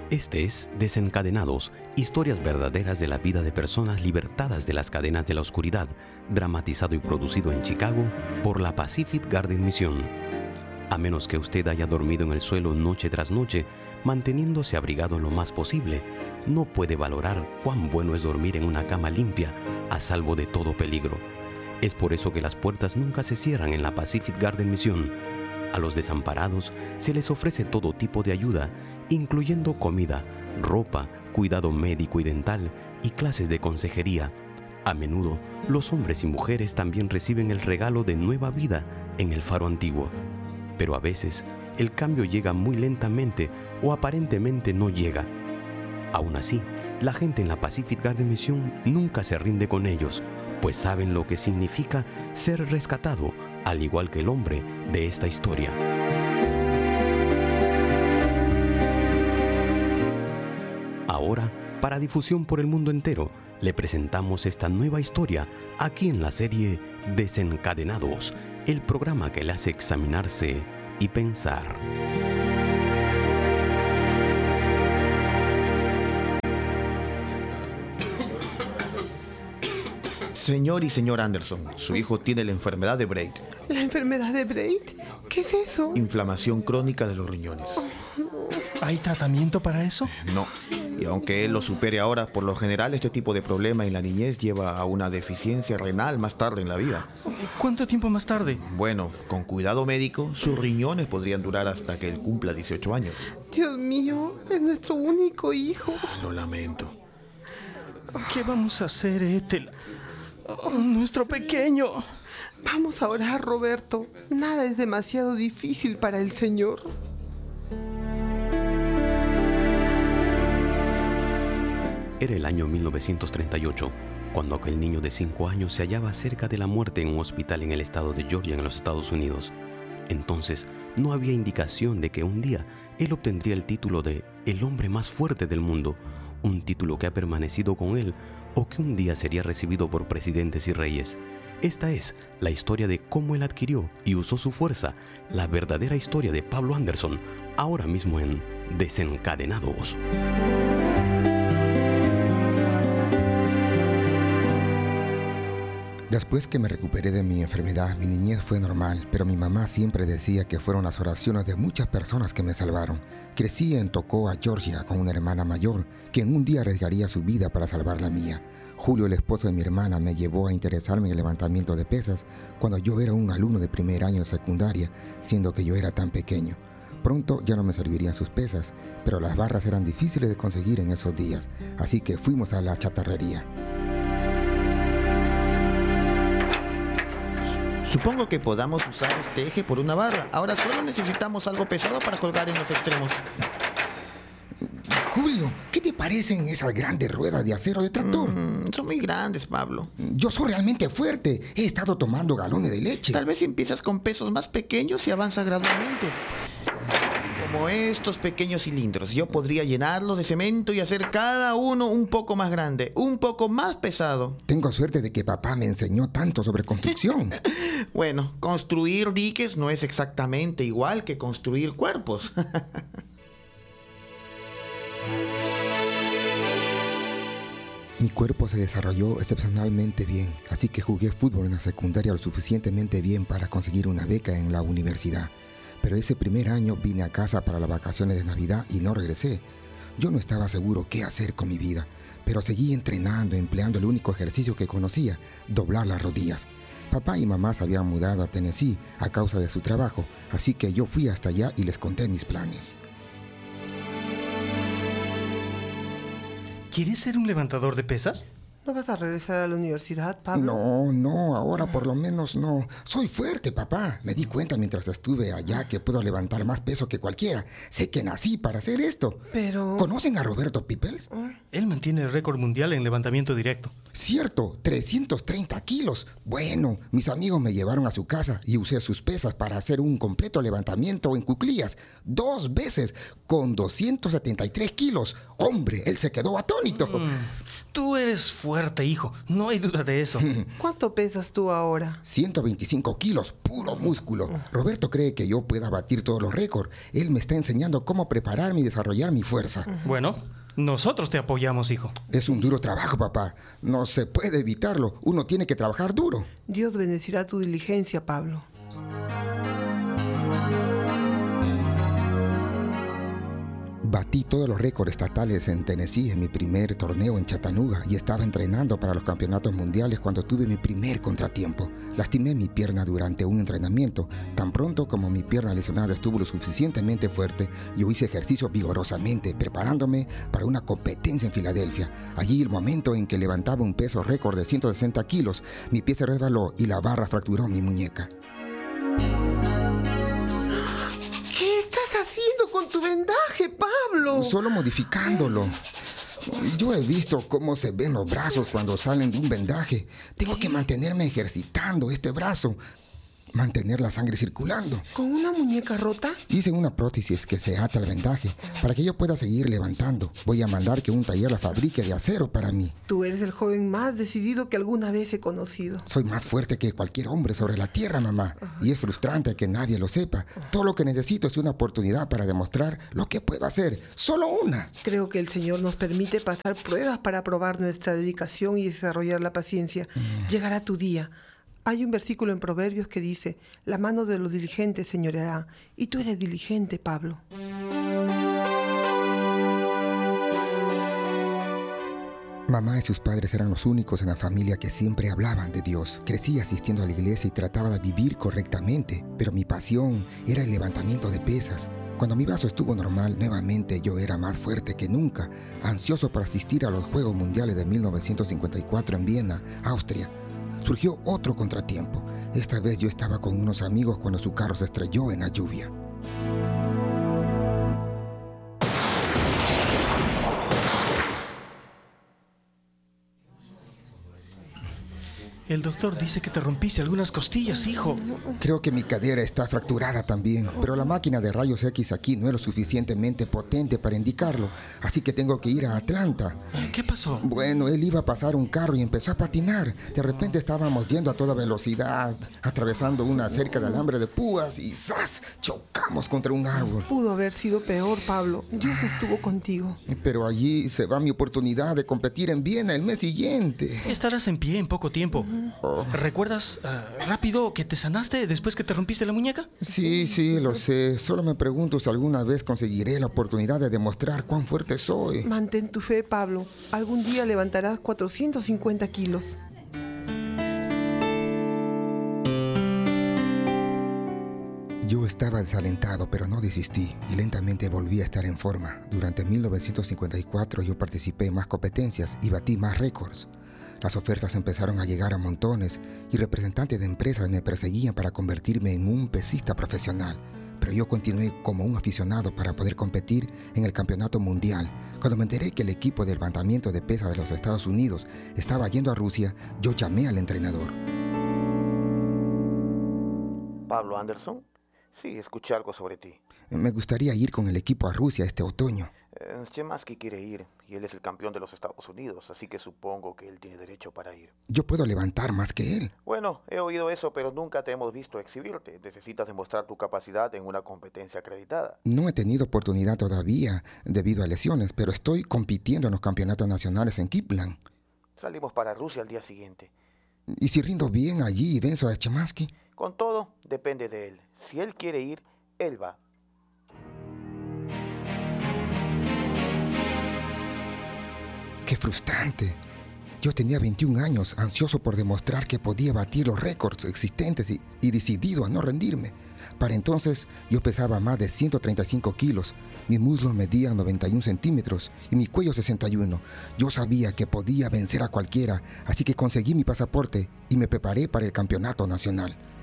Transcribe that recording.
Este es Desencadenados, historias verdaderas de la vida de personas libertadas de las cadenas de la oscuridad, dramatizado y producido en Chicago por la Pacific Garden Mission. A menos que usted haya dormido en el suelo noche tras noche, manteniéndose abrigado lo más posible, no puede valorar cuán bueno es dormir en una cama limpia, a salvo de todo peligro. Es por eso que las puertas nunca se cierran en la Pacific Garden Mission. A los desamparados se les ofrece todo tipo de ayuda, incluyendo comida, ropa, cuidado médico y dental y clases de consejería. A menudo, los hombres y mujeres también reciben el regalo de nueva vida en el faro antiguo. Pero a veces, el cambio llega muy lentamente o aparentemente no llega. Aún así, la gente en la Pacific Garden Mission nunca se rinde con ellos, pues saben lo que significa ser rescatado, al igual que el hombre de esta historia. Ahora, para difusión por el mundo entero, le presentamos esta nueva historia aquí en la serie Desencadenados, el programa que le hace examinarse y pensar. Señor y señor Anderson, su hijo tiene la enfermedad de Braid. ¿La enfermedad de Braid? ¿Qué es eso? Inflamación crónica de los riñones. ¿Hay tratamiento para eso? No. Y aunque él lo supere ahora, por lo general este tipo de problema en la niñez lleva a una deficiencia renal más tarde en la vida. ¿Cuánto tiempo más tarde? Bueno, con cuidado médico, sus riñones podrían durar hasta que él cumpla 18 años. Dios mío, es nuestro único hijo. Lo lamento. ¿Qué vamos a hacer, Ethel? Oh, nuestro pequeño. Vamos a orar, Roberto. Nada es demasiado difícil para el Señor. Era el año 1938, cuando aquel niño de 5 años se hallaba cerca de la muerte en un hospital en el estado de Georgia, en los Estados Unidos. Entonces, no había indicación de que un día él obtendría el título de el hombre más fuerte del mundo, un título que ha permanecido con él o que un día sería recibido por presidentes y reyes. Esta es la historia de cómo él adquirió y usó su fuerza, la verdadera historia de Pablo Anderson, ahora mismo en Desencadenados. Después que me recuperé de mi enfermedad, mi niñez fue normal, pero mi mamá siempre decía que fueron las oraciones de muchas personas que me salvaron. Crecí en Toccoa, Georgia, con una hermana mayor, quien un día arriesgaría su vida para salvar la mía. Julio, el esposo de mi hermana, me llevó a interesarme en el levantamiento de pesas cuando yo era un alumno de primer año de secundaria, siendo que yo era tan pequeño. Pronto ya no me servirían sus pesas, pero las barras eran difíciles de conseguir en esos días, así que fuimos a la chatarrería. Supongo que podamos usar este eje por una barra. Ahora solo necesitamos algo pesado para colgar en los extremos. Julio, ¿qué te parecen esas grandes ruedas de acero de tractor? Son muy grandes, Pablo. Yo soy realmente fuerte. He estado tomando galones de leche. Tal vez si empiezas con pesos más pequeños y avanza gradualmente. Como estos pequeños cilindros, yo podría llenarlos de cemento y hacer cada uno un poco más grande, un poco más pesado. Tengo suerte de que papá me enseñó tanto sobre construcción. Bueno, construir diques no es exactamente igual que construir cuerpos. Mi cuerpo se desarrolló excepcionalmente bien, así que jugué fútbol en la secundaria lo suficientemente bien para conseguir una beca en la universidad. Pero ese primer año vine a casa para las vacaciones de Navidad y no regresé. Yo no estaba seguro qué hacer con mi vida, pero seguí entrenando, empleando el único ejercicio que conocía, doblar las rodillas. Papá y mamá se habían mudado a Tennessee a causa de su trabajo, así que yo fui hasta allá y les conté mis planes. ¿Quieres ser un levantador de pesas? ¿No vas a regresar a la universidad, Pablo? No, ahora por lo menos no. Soy fuerte, papá. Me di cuenta mientras estuve allá que puedo levantar más peso que cualquiera. Sé que nací para hacer esto. Pero... ¿Conocen a Roberto Peoples? Él mantiene el récord mundial en levantamiento directo. Cierto, 330 kilos. Bueno, mis amigos me llevaron a su casa y usé sus pesas para hacer un completo levantamiento en cuclillas. 2 veces, con 273 kilos. Hombre, él se quedó atónito. Tú eres fuerte, hijo. No hay duda de eso. ¿Cuánto pesas tú ahora? 125 kilos, puro músculo. Roberto cree que yo pueda batir todos los récords. Él me está enseñando cómo prepararme y desarrollar mi fuerza. Bueno, nosotros te apoyamos, hijo. Es un duro trabajo, papá. No se puede evitarlo. Uno tiene que trabajar duro. Dios bendecirá tu diligencia, Pablo. Batí todos los récords estatales en Tennessee en mi primer torneo en Chattanooga y estaba entrenando para los campeonatos mundiales cuando tuve mi primer contratiempo. Lastimé mi pierna durante un entrenamiento. Tan pronto como mi pierna lesionada estuvo lo suficientemente fuerte, yo hice ejercicio vigorosamente, preparándome para una competencia en Filadelfia. Allí, el momento en que levantaba un peso récord de 160 kilos, mi pie se resbaló y la barra fracturó mi muñeca. ¿Qué estás haciendo con tu vendaje, Pablo? Solo modificándolo. Yo he visto cómo se ven los brazos cuando salen de un vendaje. Tengo que mantenerme ejercitando este brazo. Mantener la sangre circulando. ¿Con una muñeca rota? Hice una prótesis que se ata al vendaje para que yo pueda seguir levantando. Voy a mandar que un taller la fabrique de acero para mí. Tú eres el joven más decidido que alguna vez he conocido. Soy más fuerte que cualquier hombre sobre la tierra, mamá. Y es frustrante que nadie lo sepa. Todo lo que necesito es una oportunidad para demostrar lo que puedo hacer. Solo una. Creo que el Señor nos permite pasar pruebas para probar nuestra dedicación y desarrollar la paciencia. Llegará tu día. Hay un versículo en Proverbios que dice: la mano de los diligentes señoreará. Y tú eres diligente, Pablo. Mamá y sus padres eran los únicos en la familia que siempre hablaban de Dios. Crecí asistiendo a la iglesia y trataba de vivir correctamente, pero mi pasión era el levantamiento de pesas. Cuando mi brazo estuvo normal, nuevamente yo era más fuerte que nunca, ansioso por asistir a los Juegos Mundiales de 1954 en Viena, Austria. Surgió otro contratiempo. Esta vez yo estaba con unos amigos cuando su carro se estrelló en la lluvia. El doctor dice que te rompiste algunas costillas, hijo. Creo que mi cadera está fracturada también, pero la máquina de rayos X aquí no es lo suficientemente potente para indicarlo, así que tengo que ir a Atlanta. ¿Qué pasó? Bueno, él iba a pasar un carro y empezó a patinar. De repente estábamos yendo a toda velocidad, atravesando una cerca de alambre de púas y ¡zas! Chocamos contra un árbol. Pudo haber sido peor, Pablo. Dios estuvo contigo. Pero allí se va mi oportunidad de competir en Viena el mes siguiente. Estarás en pie en poco tiempo. ¿Recuerdas rápido que te sanaste después que te rompiste la muñeca? Sí, lo sé. Solo me pregunto si alguna vez conseguiré la oportunidad de demostrar cuán fuerte soy. Mantén tu fe, Pablo. Algún día levantarás 450 kilos. Yo estaba desalentado, pero no desistí y lentamente volví a estar en forma. Durante 1954 yo participé en más competencias y batí más récords. Las ofertas empezaron a llegar a montones y representantes de empresas me perseguían para convertirme en un pesista profesional. Pero yo continué como un aficionado para poder competir en el campeonato mundial. Cuando me enteré que el equipo de levantamiento de pesas de los Estados Unidos estaba yendo a Rusia, yo llamé al entrenador. ¿Pablo Anderson? Sí, escuché algo sobre ti. Me gustaría ir con el equipo a Rusia este otoño. Chemaski quiere ir y él es el campeón de los Estados Unidos, así que supongo que él tiene derecho para ir. Yo puedo levantar más que él. Bueno, he oído eso, pero nunca te hemos visto exhibirte. Necesitas demostrar tu capacidad en una competencia acreditada. No he tenido oportunidad todavía debido a lesiones, pero estoy compitiendo en los campeonatos nacionales en Kipland. Salimos para Rusia al día siguiente. ¿Y si rindo bien allí y venzo a Chemaski? Con todo, depende de él. Si él quiere ir, él va. ¡Qué frustrante! Yo tenía 21 años, ansioso por demostrar que podía batir los récords existentes y decidido a no rendirme. Para entonces, yo pesaba más de 135 kilos, mis muslos medían 91 centímetros y mi cuello 61. Yo sabía que podía vencer a cualquiera, así que conseguí mi pasaporte y me preparé para el campeonato nacional.